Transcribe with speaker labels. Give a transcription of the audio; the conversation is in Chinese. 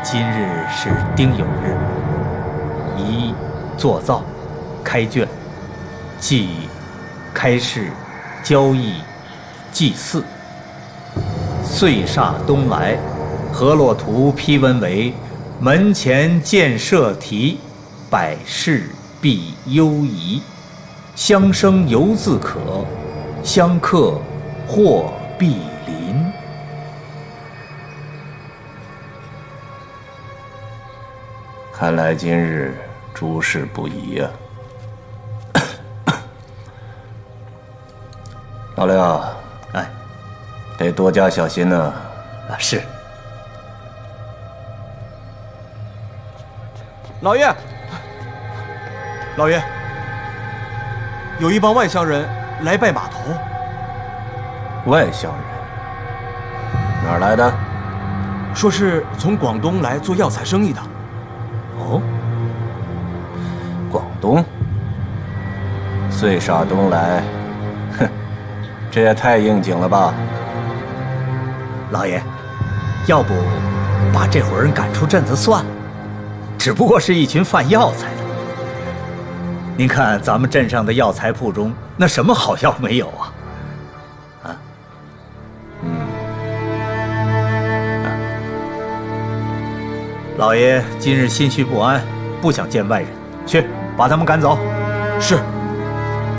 Speaker 1: 今日是丁酉日，宜做灶、开卷，即开市、交易、祭祀。岁煞东来，河洛图批文为：门前见社题，百事必忧疑。相生犹自可，相克祸必临。
Speaker 2: 看来今日诸事不宜呀。老六，
Speaker 1: 哎，
Speaker 2: 得多加小心呢。
Speaker 1: 是。
Speaker 3: 老爷，老爷，有一帮外乡人来拜码头。
Speaker 2: 外乡人？哪儿来的？
Speaker 3: 说是从广东来做药材生意的。
Speaker 2: 哦，广东？岁煞东来，哼，这也太应景了吧！
Speaker 1: 老爷，要不把这伙人赶出镇子算了，只不过是一群贩药材的。您看咱们镇上的药材铺中，那什么好药没有啊？老爷今日心绪不安，不想见外人，去把他们赶走。
Speaker 3: 是。